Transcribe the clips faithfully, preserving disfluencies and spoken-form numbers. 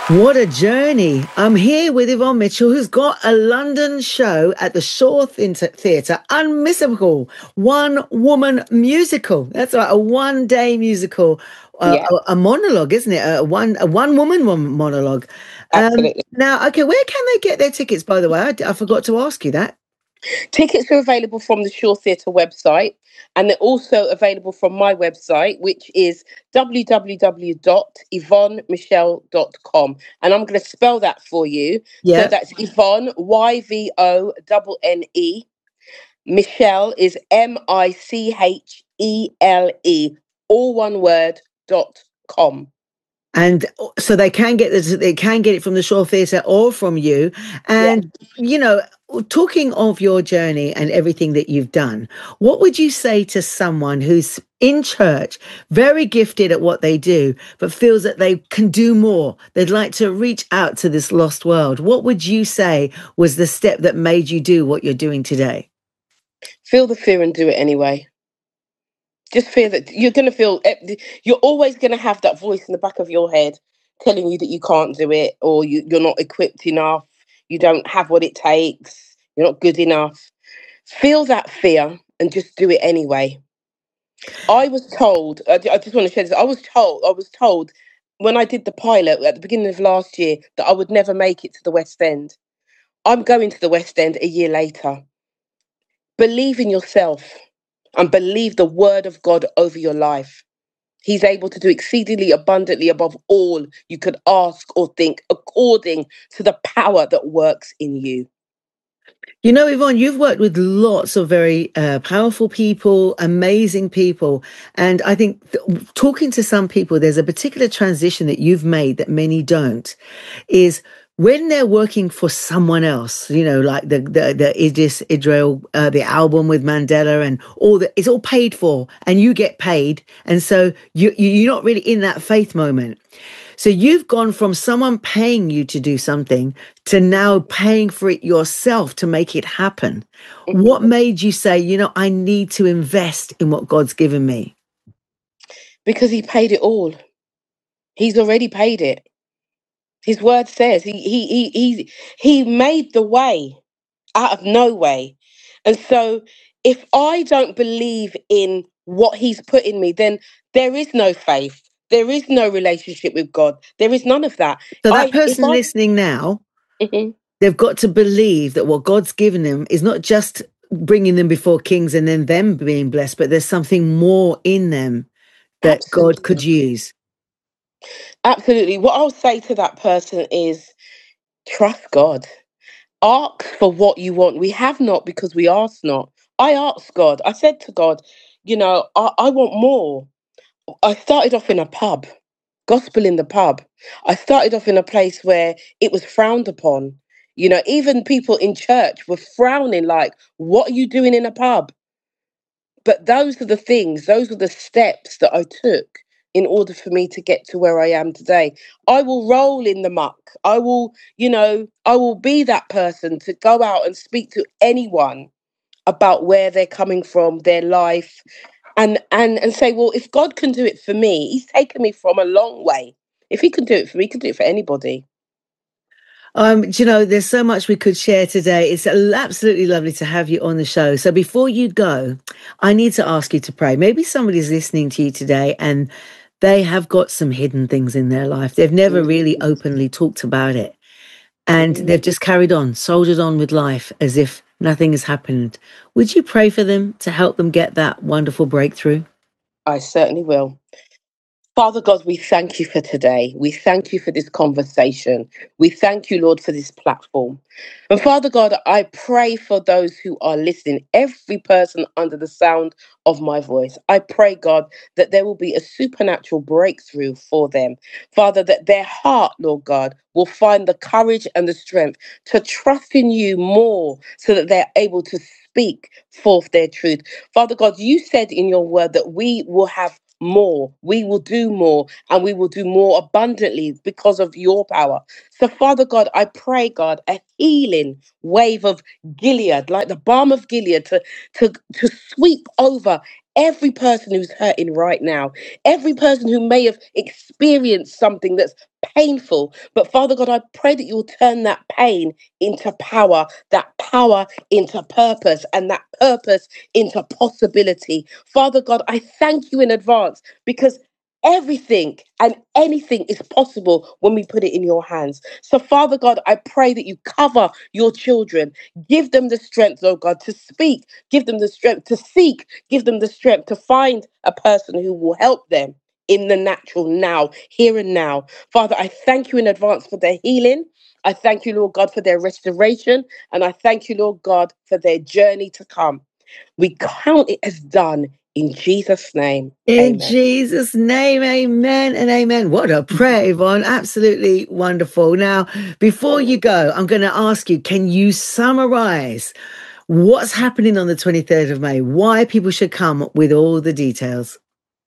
What a journey. I'm here with Yvonne Mitchell, who's got a London show at the Shaw Theatre, Unmissable, one-woman musical. That's right, a one-day musical, uh, Yeah, a, a monologue, isn't it? A one a one-woman one monologue. Um, absolutely. now, okay, where can they get their tickets, by the way? I, I forgot to ask you that. Tickets are available from the Shaw Theatre website, and they're also available from my website, which is w w w dot yvonne michelle dot com. And I'm going to spell that for you. So Yeah. that's Yvonne, Y V O N N E. Michelle is M I C H E L E, all one word, dot com. And so they can get this, they can get it from the Shaw Theatre or from you. Yeah. And, you know, talking of your journey and everything that you've done, what would you say to someone who's in church, very gifted at what they do, but feels that they can do more? They'd like to reach out to this lost world. What would you say was the step that made you do what you're doing today? Feel the fear and do it anyway. Just feel that you're going to feel, you're always going to have that voice in the back of your head telling you that you can't do it, or you, you're not equipped enough, you don't have what it takes, you're not good enough. Feel that fear and just do it anyway. I was told, I, I just want to share this, I was told, I was told when I did the pilot at the beginning of last year that I would never make it to the West End. I'm going to the West End a year later. Believe in yourself and believe the word of God over your life. He's able to do exceedingly abundantly above all you could ask or think, according to the power that works in you. You know, Yvonne, you've worked with lots of very uh, powerful people, amazing people. And I think th- talking to some people, there's a particular transition that you've made that many don't, is when they're working for someone else, you know, like the the, the Idris Idril, uh, the album with Mandela and all that, it's all paid for and you get paid. And so you, you, you're not really in that faith moment. So you've gone from someone paying you to do something to now paying for it yourself to make it happen. Mhm. What made you say, you know, I need to invest in what God's given me? Because he paid it all. He's already paid it. His word says he he he he he made the way out of no way. And so if I don't believe in what he's put in me, then there is no faith. There is no relationship with God. There is none of that. So that I if person I listening now, Mhm. they've got to believe that what God's given them is not just bringing them before kings and then them being blessed, but there's something more in them that God could Absolutely. use. Absolutely. What I'll say to that person is trust God. Ask for what you want. We have not because we ask not. I asked God. I said to God, you know, I, I want more. I started off in a pub, gospel in the pub. I started off in a place where it was frowned upon. You know, even people in church were frowning, like, what are you doing in a pub? But those are the things, those are the steps that I took in order for me to get to where I am today. I will roll in the muck. I will, you know, I will be that person to go out and speak to anyone about where they're coming from, their life, and and and say, well, if God can do it for me, he's taken me from a long way. If he can do it for me, he can do it for anybody. Um, do you know, there's so much we could share today. It's absolutely lovely to have you on the show. So before you go, I need to ask you to pray. Maybe somebody's listening to you today and they have got some hidden things in their life. They've never really Mm, openly talked about it. And mm. they've just carried on, soldiered on with life as if nothing has happened. Would you pray for them to help them get that wonderful breakthrough? I certainly will. Father God, we thank you for today. We thank you for this conversation. We thank you, Lord, for this platform. And Father God, I pray for those who are listening, every person under the sound of my voice. I pray, God, that there will be a supernatural breakthrough for them. Father, that their heart, Lord God, will find the courage and the strength to trust in you more so that they're able to speak forth their truth. Father God, you said in your word that we will have more, we will do more, and we will do more abundantly because of your power. So, Father God, I pray, God, a healing wave of Gilead, like the balm of Gilead, to, to, to sweep over every person who's hurting right now, every person who may have experienced something that's painful. But Father God, I pray that you'll turn that pain into power, that power into purpose, and that purpose into possibility. Father God, I thank you in advance because everything and anything is possible when we put it in your hands. So, Father God, I pray that you cover your children. Give them the strength, oh God, to speak. Give them the strength to seek. Give them the strength to find a person who will help them in the natural now, here and now. Father, I thank you in advance for their healing. I thank you, Lord God, for their restoration. And I thank you, Lord God, for their journey to come. We count it as done in Jesus' name. In Amen. Jesus' name, amen and amen. What a prayer, Yvonne. Absolutely wonderful. Now, before you go, I'm going to ask you, can you summarize what's happening on the twenty-third of May? Why people should come with all the details?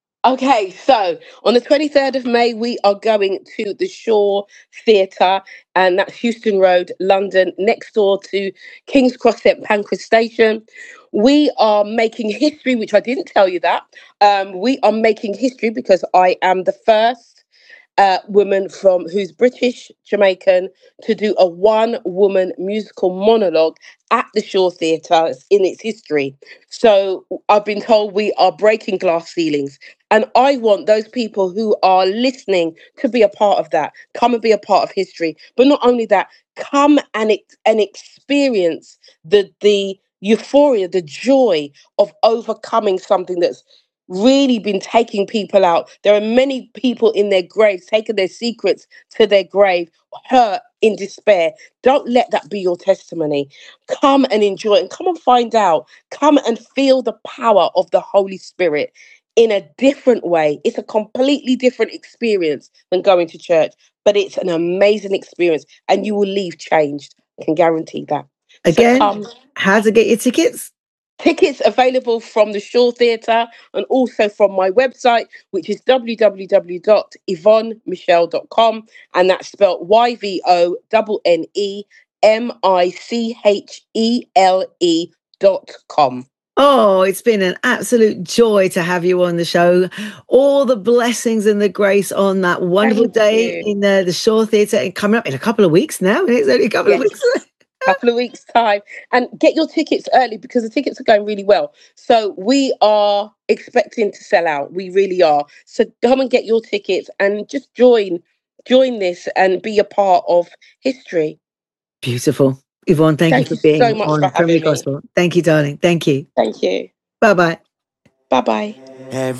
Okay, so on the twenty-third of May, we are going to the Shaw Theatre, and that's Houston Road, London, next door to King's Cross Saint Pancras Station. We are making history, which I didn't tell you that. Um, we are making history because I am the first uh, woman from who's British Jamaican to do a one-woman musical monologue at the Shaw Theatre in its history. So I've been told we are breaking glass ceilings. And I want those people who are listening to be a part of that. Come and be a part of history. But not only that, come and ex- and experience the the euphoria, the joy of overcoming something that's really been taking people out. There are many people in their graves, taking their secrets to their grave, hurt in despair. Don't let that be your testimony. Come and enjoy it, and come and find out. Come and feel the power of the Holy Spirit in a different way. It's a completely different experience than going to church, but it's an amazing experience and you will leave changed. I can guarantee that. Again, so come. How to get your tickets? Tickets available from the Shaw Theatre and also from my website, which is w w w dot yvonne michelle dot com, and that's spelled Y V O N N E M I C H E L E dot com. Oh, it's been an absolute joy to have you on the show. All the blessings and the grace on that wonderful Thank day you. in the, the Shaw Theatre, and coming up in a couple of weeks now. It's only a couple Yes. of weeks. Couple of weeks time, and get your tickets early because the tickets are going really well. So we are expecting to sell out. We really are. So come and get your tickets and just join join this and be a part of history. Beautiful. Yvonne, thank, Thank you you for being so much on for Premier having me. Gospel. Thank you, darling. Thank you. Thank you. Bye-bye. Bye-bye.